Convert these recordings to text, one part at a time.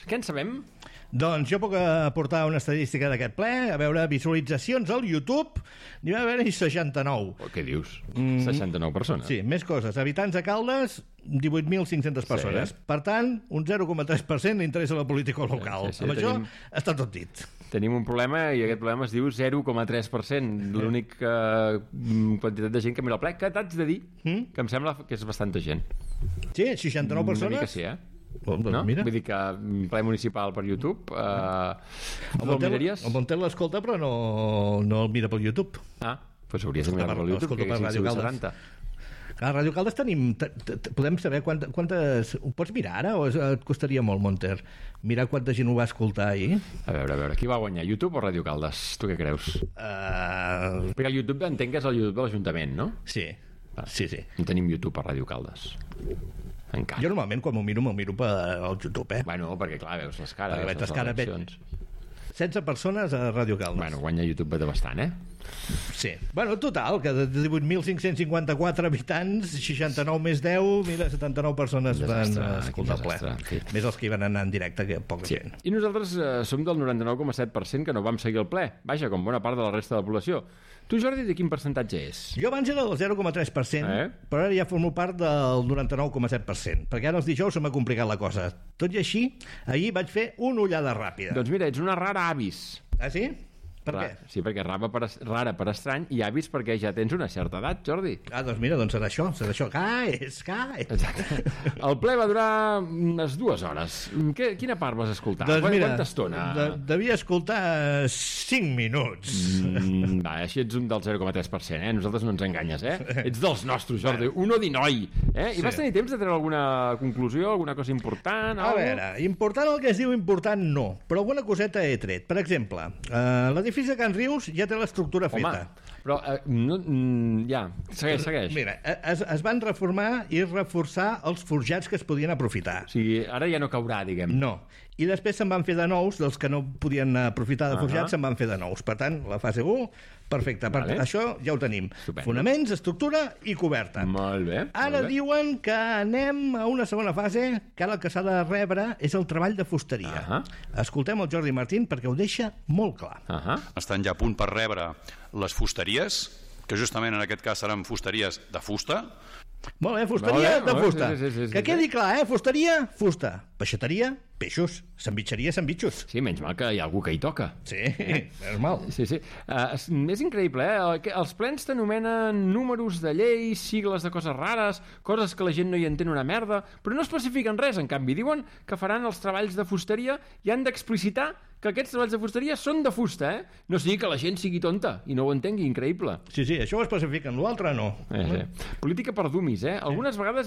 Què en sabem? Doncs jo puc aportar una estadística d'aquest ple, a veure, visualitzacions al YouTube, n'hi va haver-hi 69. Què dius? 69 persones? Sí, més coses. Habitants de Caldes, 18.500 persones. Per tant, un 0,3% li interessa la política local. Amb això està tot dit. Tenim un problema i aquest problema es diu 0,3%. L'única quantitat de gent que mira el ple, que t'haig de dir que em sembla que és bastanta gent. Sí, 69 persones? Una mica sí, no? Mira. Vull dir que ple municipal per YouTube el Montel l'escolta però no el mira pel YouTube. Doncs hauries de mirar per YouTube, que haguessin sigut 70. A Ràdio Caldes tenim... Podem saber quantes... Ho pots mirar ara o et costaria molt, Monter? Mirar quanta gent ho va escoltar ahir? A veure, qui va guanyar, YouTube o Ràdio Caldes? Tu què creus? Perquè el YouTube entenc que és el YouTube de l'Ajuntament, no? Sí. Sí. No tenim YouTube a Ràdio Caldes. Encara. Jo normalment quan m'ho miro per al YouTube, Bueno, perquè clar, veus les cares, veig les cares. 16 persones a Ràdio Caldes. Bueno, guanya YouTube de bastant, Sí. Bueno, total, que de 18.554 habitants, 69 més 10, mira, 79 persones van escoltar el ple. Més els que hi van anar en directe, que poca gent. I nosaltres som del 99,7% que no vam seguir el ple. Vaja, com bona part de la resta de la població. Tu, Jordi, de quin percentatge és? Jo abans era del 0,3%, però ara ja formo part del 99,7%, perquè ara els dijous se m'ha complicat la cosa. Tot i així, ahir vaig fer una ullada ràpida. Doncs mira, ets una rara avis. Ah, sí? Per què? Sí, perquè rara per estrany i avis perquè ja tens una certa edat, Jordi. Doncs mira, serà això. Caes. Exacte. El ple va durar unes 2 hores. Quina part vas escoltar? Doncs mira, quanta estona? Devia escoltar 5 minuts. Així ets un del 0,3%, Nosaltres no ens enganyes, Ets dels nostres, Jordi. Un odinoi, I vas tenir temps de treure alguna conclusió, alguna cosa important? A veure, important el que es diu important no, però alguna coseta he tret. Per exemple, l'edifici de Can Rius ja té l'estructura feta. Però segueix. Mira, es van reformar i reforçar els forjats que es podien aprofitar. O sigui, ara ja no caurà, diguem. No. I després se'n van fer de nous, dels que no podien aprofitar de forjats se'n van fer de nous. Per tant, la fase 1, perfecte. Això ja ho tenim. Estupendo. Fonaments, estructura i coberta. Molt bé. Ara diuen que anem a una segona fase, que ara el que s'ha de rebre és el treball de fusteria. Escoltem el Jordi Martín perquè ho deixa molt clar. Estan ja a punt per rebre les fusteries, que justament en aquest cas seran fusteries de fusta. Molt bé, fusteria de fusta. Sí, que quedi clar, fusteria, fusta. Peixateria, peixos. Sandvitxeria, sandvitxos. Sí, menys mal que hi ha algú que hi toca. Sí, és mal. Sí. És increïble, Els plens t'anomenen números de lleis, sigles de coses rares, coses que la gent no hi entén una merda, però no especifiquen res, en canvi. Diuen que faran els treballs de fusteria i han d'explicitar que aquests treballs de fusteria són de fusta, No sigui que la gent sigui tonta i no ho entengui, increïble. Sí, això ho especifiquen, l'altre no. Política per dummies, Algunes vegades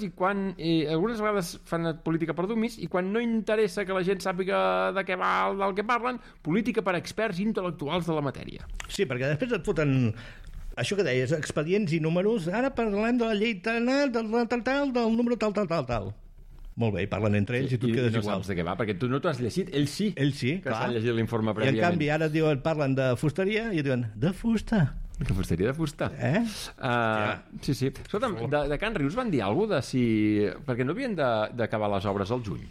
fan política per dummies i quan no interessa que la gent sàpiga del que parlen, política per experts intel·lectuals de la matèria. Sí, perquè després et foten això que deies, expedients i números. Ara parlem de la llei del número tal. Molt bé, i parlen entre ells i tu et quedes igual. No saps de què va, perquè tu no t'ho has llegit, ell sí. Que s'ha llegit l'informe prèviament. I en canvi ara parlen de fusteria i diuen, de fusta. De fusteria de fusta. Sí. Escolta'm, de Can Rius van dir alguna cosa perquè no havien d'acabar les obres al juny.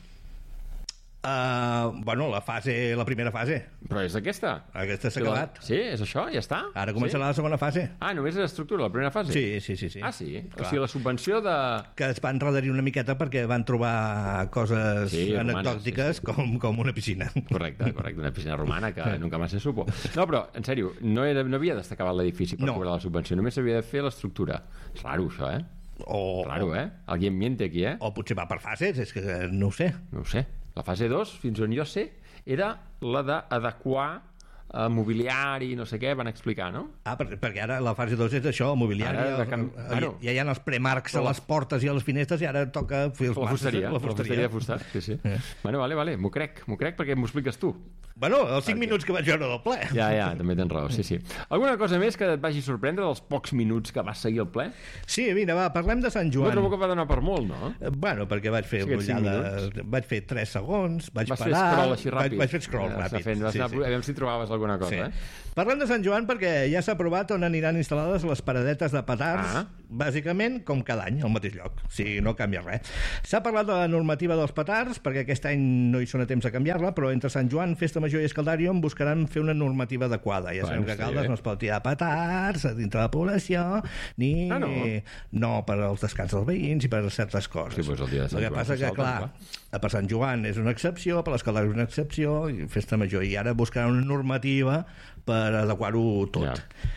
La primera fase. Però és aquesta? Aquesta s'ha acabat. Sí, és això? Ja està? Ara començarà la segona fase. Només és l'estructura, la primera fase? Sí. Ah, sí? Clar. O sigui, la subvenció de... Que es van enredarir una miqueta perquè van trobar coses anecdòtiques com una piscina. Correcte, una piscina romana que nunca más se supo. No, però, en sèrio, no havia d'estar acabat l'edifici per cobrar la subvenció, només s'havia de fer l'estructura. És raro, això, Raro, Alguien miente aquí, O potser va per fases, és que no ho sé. No ho sé. La fase 2, fins on jo sé, era la d'adequar mobiliari, no sé què, van explicar, no? Perquè ara la fase 2 és això, el mobiliari. Ja hi ha els premarcs a les portes i a les finestres i ara toca fer els marcs. La fusteria de fusta, sí. Bueno, vale, m'ho crec perquè m'ho expliques tu. Bueno, els 5 minuts que vaig veure del ple. Ja, també tens raó, sí. Alguna cosa més que et vagi sorprendre dels pocs minuts que vas seguir el ple? Sí, mira, va, parlem de Sant Joan. No trobo que va donar per molt, no? Bueno, perquè vaig fer vaig fer 3 segons, vaig parar... Vas fer scroll així ràpid. Vaig fer scroll ràpid. Aviam si trobaves alguna cosa, Parlem de Sant Joan perquè ja s'ha aprovat on aniran instal·lades les paradetes de petards, bàsicament com cada any, al mateix lloc. O sigui, no canvia res. S'ha parlat de la normativa dels petards, perquè aquest any no hi són a temps de canviar-la, però entre Sant Joan, Festa Major i Escaldàrium buscaran fer una normativa adequada. Ja sabem que a Caldes no es pot tirar petards a dintre de la població, ni... No, per als descans dels veïns i per certes coses. Sí, el dia de Sant el que passa que, clar, per Sant Joan és una excepció, per l'Escaldàrium és una excepció, i Festa Major, i ara buscaran una normativa per adequar-ho tot.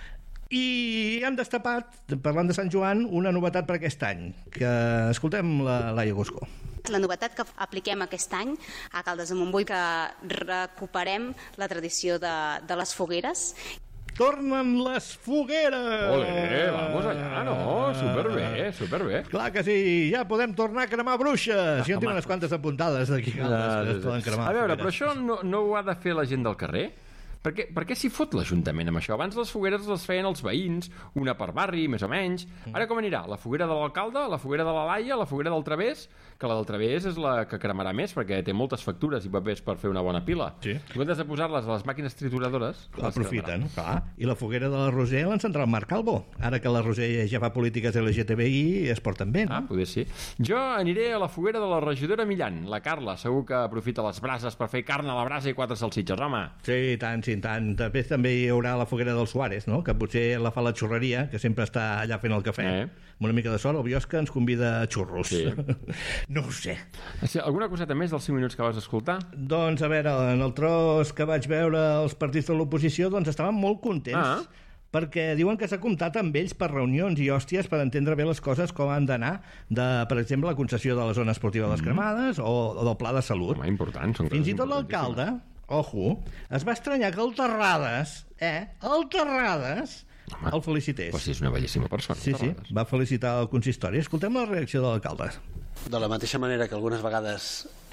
I han destapat, parlant de Sant Joan, una novetat per aquest any, que escoltem la Laia Guscó. La novetat que apliquem aquest any a Caldes de Montbui, que recuperem la tradició de les fogueres. Tornen les fogueres! Olé, vamos allà, no? Superbé. Clar que sí, ja podem tornar a cremar bruixes. Jo en tinc unes quantes apuntades d'aquí que es poden cremar. A veure, però això no ho ha de fer la gent del carrer? Per què s'hi fot l'Ajuntament amb això? Abans les fogueres les feien els veïns, una per barri, més o menys. Ara com anirà? La foguera de l'alcalde, la foguera de la Laia, la foguera del Través, que la del Través és la que cremarà més, perquè té moltes factures i papers per fer una bona pila. Sí. En comptes de posar-les a les màquines trituradores... Aprofiten, clar. I la foguera de la Roser l'encendrà el Marc Calvo. Ara que la Roser ja fa polítiques LGTBI, es porten bé, no? Poder sí. Jo aniré a la foguera de la regidora Millan, la Carla. Segur que aprofita les brases per fer carn a la brasa i 4 salsitxes, home. Sí, tant. Després també hi haurà la foguera del Suárez, no? Que potser la fa la xurreria, que sempre està allà fent el cafè. Amb una mica de sort, el Biosca ens convida a xurros. Sí. No ho sé. Alguna coseta més dels 5 minuts que vas escoltar? Doncs, a veure, en el tros que vaig veure els partits de l'oposició, doncs estaven molt contents. Perquè diuen que s'ha comptat amb ells per reunions i hòsties per entendre bé les coses com han d'anar per exemple, la concessió de la zona esportiva de les Cremades o del pla de salut. Home, important. Fins i tot l'alcalde, es va estranyar que el Terrades, el felicités. Però sí, és una bellíssima persona. Sí, va felicitar el consistori. Escoltem la reacció de l'alcalde. De la mateixa manera que algunes vegades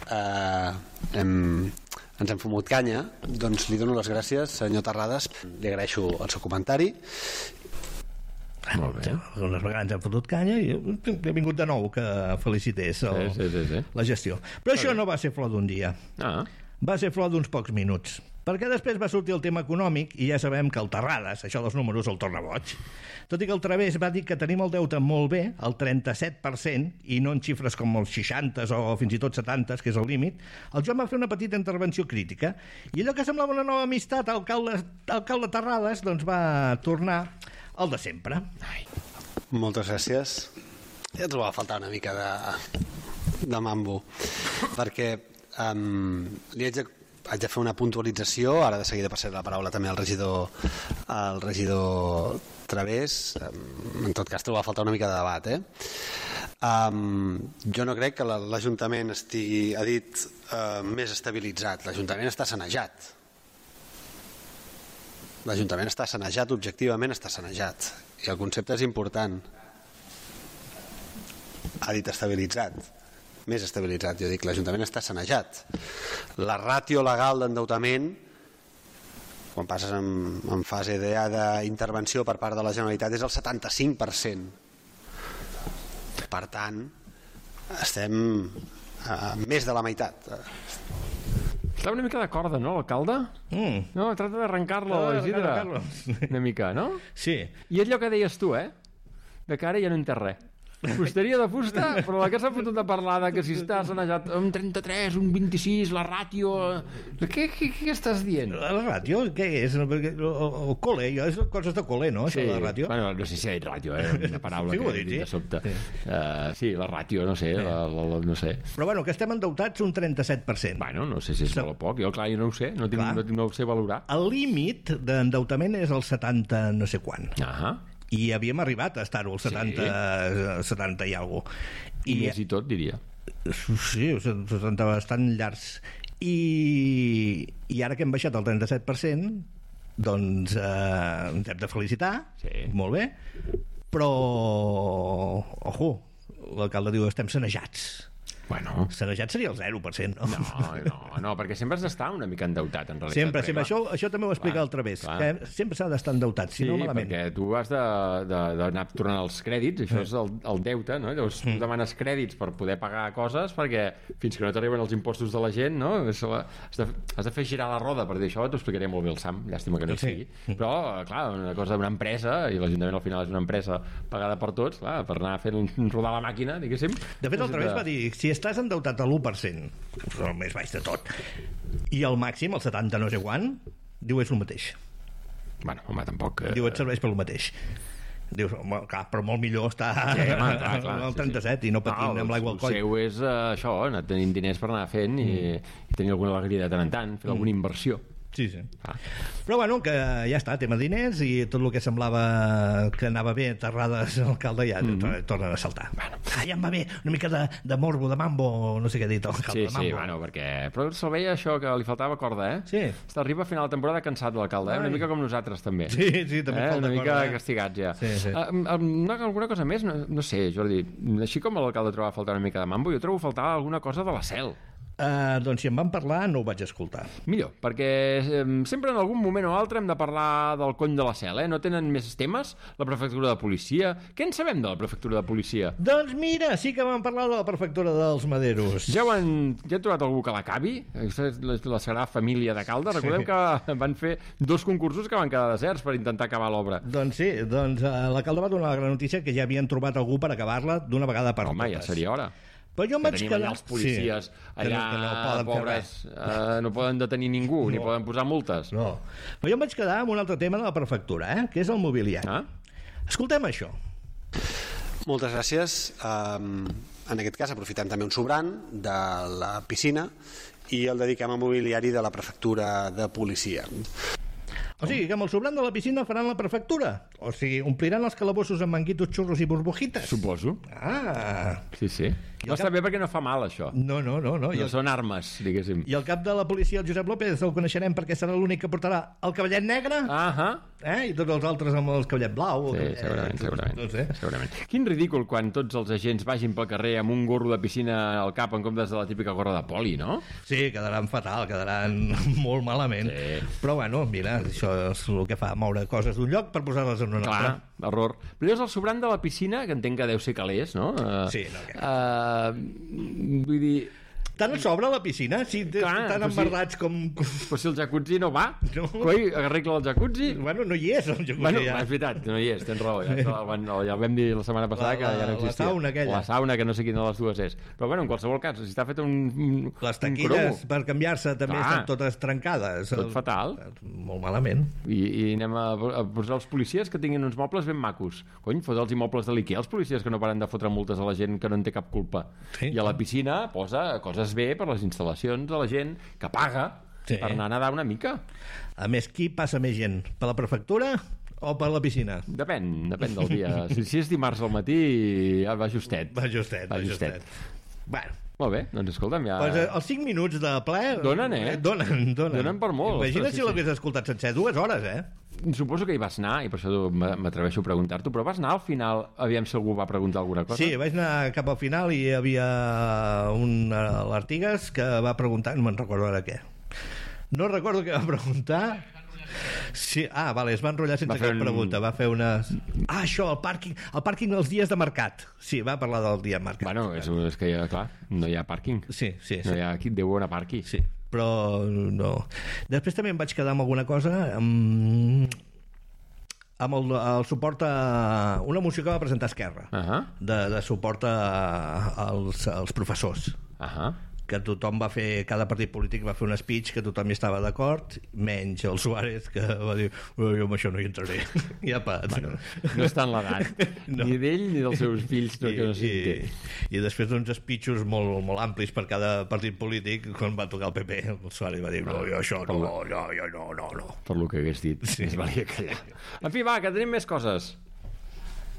ens hem fumut canya, doncs li dono les gràcies, senyor Terrades, li agraeixo el seu comentari. Molt bé. Algunes vegades ens hem fotut canya i he vingut de nou que felicités la gestió. Però això no va ser flor d'un dia. Va ser flor d'uns pocs minuts. Perquè després va sortir el tema econòmic i ja sabem que el Terrades, això dels números, el torna boig. Tot i que el Través va dir que tenim el deute molt bé, el 37%, i no en xifres com els 60 o fins i tot 70, que és el límit, el Joan va fer una petita intervenció crítica i allò que semblava una nova amistat, alcalde Terrades, doncs va tornar al de sempre. Moltes gràcies. Ja trobava a faltar una mica de mambo, perquè li haig de fer una puntualització, ara de seguida passaré la paraula també al regidor Través. En tot cas trobava a faltar una mica de debat, jo no crec que l'Ajuntament estigui, ha dit, més estabilitzat. L'Ajuntament està sanejat. L'Ajuntament està sanejat, objectivament està sanejat, i el concepte és important. Ha dit estabilitzat, més estabilitzat. Jo dic, l'Ajuntament està sanejat. La ràtio legal d'endeutament, quan passes en fase d'intervenció per part de la Generalitat, és el 75%. Per tant, estem a més de la meitat. Està una mica de corda, no, l'alcalde? No, trata d'arrencar-lo, Isidre. Una mica, no? Sí. I allò que deies tu, de que ara ja no en té res. Fusteria de fusta, però la que s'ha fotut de parlar de que si està sanejat un 33, un 26, la ràtio... Què estàs dient? La ràtio? Què és? El col·le, és coses de col·le, no? Sí, això de la ràtio? Bueno, no sé si ha dit ràtio, una paraula que dit de sobte. Sí, la ràtio, no sé, no sé. Però bueno, que estem endeutats un 37%. Bueno, no sé si és molt o poc, jo clar, jo no ho sé, no ho sé valorar. El límit d'endeutament és el 70 no sé quant. I havíem arribat a estar-ho al 70 i alguna cosa. I més i tot, diria. Sí, 70 bastant llargs. I ara que hem baixat el 37%, doncs ens hem de felicitar, molt bé, però, l'alcalde diu, estem sanejats. Bueno. Sanejat seria el 0%, no? No, perquè sempre has d'estar una mica endeutat, en realitat. Sempre. Això també ho explica al través, que sempre s'ha d'estar endeutat, si no malament. Sí, perquè tu has d'anar tornant els crèdits, això és el deute, no? Llavors tu demanes crèdits per poder pagar coses, perquè fins que no t'arriben els impostos de la gent, no? Has de fer girar la roda, per dir això t'ho explicaria molt bé el Sam, llàstima que no hi sigui. Però, clar, una cosa d'una empresa, i l'Ajuntament al final és una empresa pagada per tots, clar, per anar fent rodar la màquina, diguéssim. De fet, al través va dir, si estàs endeutat a l'1%, que és el més baix de tot, i el màxim, el 70 no sé quant, diu és el mateix. Bueno, home, tampoc... Diu et serveix per el mateix. Dius, clar, però molt millor estar al 37 i no patint amb l'aigua al coll. El seu és això, anar tenint diners per anar fent i tenir alguna alegria de tant en tant, fer alguna inversió. Sí. Però bueno, que ja està, tema diners i tot el que semblava que anava bé Terrades, l'alcalde, ja tornen a saltar. Bueno, ja em va bé, una mica de morbo, de mambo, no sé què ha dit l'alcalde. Sí, bueno, perquè... Però se'l veia això, que li faltava corda, Sí. Arriba a final de temporada cansat l'alcalde, una mica com nosaltres, també. Sí, també falta una mica corda. Castigats, ja. Sí. Alguna cosa més? No sé, Jordi, així com l'alcalde trobava a faltar una mica de mambo, jo trobo a faltar alguna cosa de la Cel. Doncs si em van parlar no ho vaig escoltar. Millor, perquè sempre en algun moment o altre hem de parlar del cony de la Cel, No tenen més temes? La prefectura de policia? Què en sabem de la prefectura de policia? Doncs mira, sí que vam parlar de la prefectura dels Maderos. Ja han trobat algú que l'acabi? La Sagrada Família de Caldes? Recordem que van fer 2 concursos que van quedar deserts per intentar acabar l'obra. Doncs sí, l'alcalde va donar la gran notícia que ja havien trobat algú per acabar-la d'una vegada per totes. Home, ja seria hora. Però jo em vaig quedar... els policies allà, pobres, no poden detenir ningú, ni poden posar multes. No. Però jo em vaig quedar amb un altre tema de la prefectura, que és el mobiliari. Escoltem això. Moltes gràcies. En aquest cas aprofitem també un sobrant de la piscina i el dediquem al mobiliari de la prefectura de policia. O sigui, que amb el sobrant de la piscina faran la prefectura? O sigui, ompliran els calabossos amb manguitos, xurros i burbujites? Suposo. Sí. No està bé perquè no fa mal, això. No. No són armes, diguéssim. I el cap de la policia, el Josep López, el coneixerem perquè serà l'únic que portarà el cavallet negre i tots els altres amb el cavallet blau. Sí, segurament. Quin ridícul quan tots els agents vagin pel carrer amb un gorro de piscina al cap en comptes de la típica gorra de poli, no? Sí, quedaran fatal, quedaran molt malament. Sí. Però bueno, mira, això és el que fa, moure coses d'un lloc per posar-les en un altre. Clar, error. Però és el sobrant de la piscina, que entenc que deu ser calés, no? Sí, vull dir... Tant a sobre la piscina? Sí, tan emmerdats com... Però si el jacuzzi no va, coi, arregla el jacuzzi. Bueno, no hi és el jacuzzi. Bueno, és veritat, no hi és, tens raó. Ja ho vam dir la setmana passada que ja no existia. La sauna aquella. La sauna, que no sé quina de les dues és. Però bueno, en qualsevol cas, si està fet un les taquilles per canviar-se també estan totes trencades. Tot fatal. Molt malament. I anem a posar els policies que tinguin uns mobles ben macos. Cony, fotre'ls i mobles de l'Ikea, els policies que no paren de fotre multes a la gent que no en té cap culpa. I a la piscina posa coses bé per les instal·lacions de la gent que paga per anar a nedar una mica. A més, qui passa més gent? Per la prefectura o per la piscina? Depèn del dia. Si és dimarts al matí, va justet. Va justet. Bueno. Molt bé, doncs escolta'm, ja... Pues els 5 minuts de ple... Donen, Donen per molt. Imagina't si l'hagués escoltat sencer, 2 hores, Suposo que hi vas anar, i per això m'atreveixo a preguntar-t'ho, però vas anar al final, aviam si algú va preguntar alguna cosa? Sí, vaig anar cap al final i hi havia un l'Artigas que va preguntar, no me'n recordo ara què. No recordo què va preguntar... Sí, vale, es va enrotllar sense cap pregunta. Va fer una... això, el pàrquing dels dies de mercat. Sí, va parlar del dia de mercat. Bueno, és que, clar, no hi ha pàrquing. Sí. No hi ha qui deu anar a pàrquing. Sí, però no. Després també em vaig quedar amb alguna cosa... amb el suport a una moció que va presentar Esquerra de suport als professors que tothom va fer, cada partit polític va fer un speech que tothom hi estava d'acord, menys el Suárez, que va dir jo amb això no hi entraré. No està en l'edat, ni d'ell ni dels seus fills, que no s'entén. I després d'uns speeches molt, molt amplis per cada partit polític, quan va tocar el PP, el Suárez va dir no, això no. Per lo que hagués dit, més valia callar. En fi, va, que tenim més coses.